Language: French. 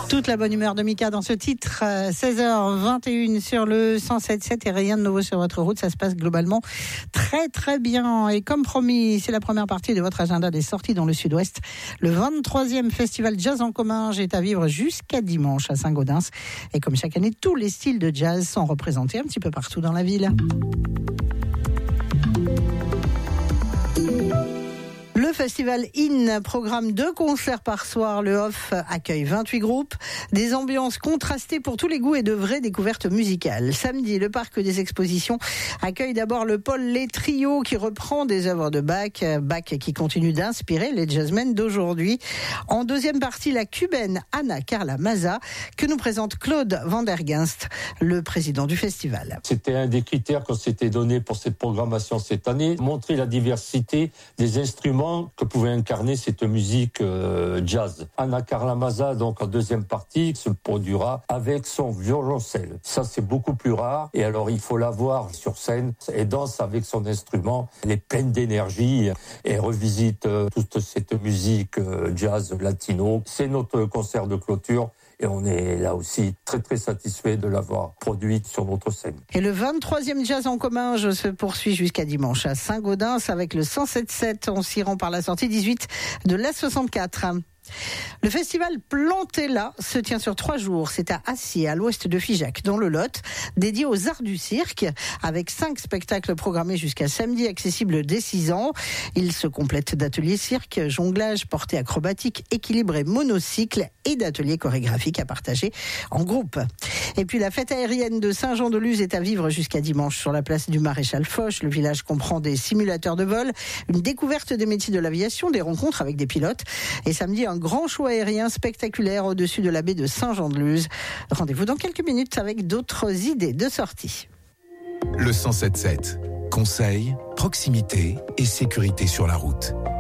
Toute la bonne humeur de Mika dans ce titre, 16h21 sur le 107.7 et rien de nouveau sur votre route. Ça se passe globalement très très bien. Et comme promis, c'est la première partie de votre agenda des sorties dans le sud-ouest. Le 23e festival Jazz en Comminges est à vivre jusqu'à dimanche à Saint-Gaudens. Et comme chaque année, tous les styles de jazz sont représentés un petit peu partout dans la ville. Le festival IN programme 2 concerts par soir. Le Off accueille 28 groupes, des ambiances contrastées pour tous les goûts et de vraies découvertes musicales. Samedi, le parc des expositions accueille d'abord le Paul Les Trio qui reprend des œuvres de Bach qui continue d'inspirer les jazzmen d'aujourd'hui. En deuxième partie, la cubaine Ana Carla Maza que nous présente Claude Vandergenst, le président du festival. C'était un des critères qu'on s'était donné pour cette programmation cette année, montrer la diversité des instruments que pouvait incarner cette musique jazz. Ana Carla Maza, donc en deuxième partie, se produira avec son violoncelle. Ça, c'est beaucoup plus rare. Et alors, il faut la voir sur scène. Elle danse avec son instrument. Elle est pleine d'énergie et revisite toute cette musique jazz latino. C'est notre concert de clôture. Et on est là aussi très très satisfait de l'avoir produite sur notre scène. Et le 23e Jazz en Comminges se poursuit jusqu'à dimanche à Saint-Gaudens avec le 107.7. On s'y rend par la sortie 18 de l'A64. Le festival Plantella se tient sur 3 jours. C'est à Assier, à l'ouest de Figeac, dans le Lot, dédié aux arts du cirque, avec 5 spectacles programmés jusqu'à samedi, accessibles dès 6 ans. Il se complète d'ateliers cirque, jonglage, portée acrobatique, équilibre et monocycle, et d'ateliers chorégraphiques à partager en groupe. Et puis la fête aérienne de Saint-Jean-de-Luz est à vivre jusqu'à dimanche sur la place du Maréchal Foch. Le village comprend des simulateurs de vol, une découverte des métiers de l'aviation, des rencontres avec des pilotes. Et samedi, un grand show aérien spectaculaire au-dessus de la baie de Saint-Jean-de-Luz. Rendez-vous dans quelques minutes avec d'autres idées de sortie. Le 107.7. Conseil, proximité et sécurité sur la route.